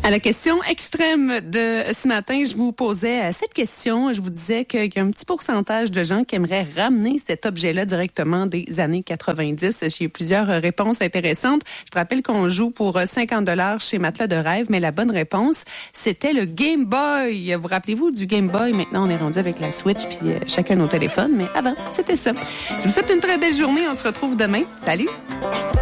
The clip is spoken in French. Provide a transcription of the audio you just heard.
À la question extrême de ce matin, je vous posais cette question. Je vous disais qu'il y a un petit pourcentage de gens qui aimeraient ramener cet objet-là directement des années 90. J'ai eu plusieurs réponses intéressantes. Je vous rappelle qu'on joue pour 50 $ chez Matelas de Rêve, mais la bonne réponse, c'était le Game Boy. Vous rappelez-vous du Game Boy? Maintenant, on est rendu avec la Switch puis chacun nos téléphones, mais avant, c'était ça. Je vous souhaite une très belle journée. On se retrouve demain. Salut!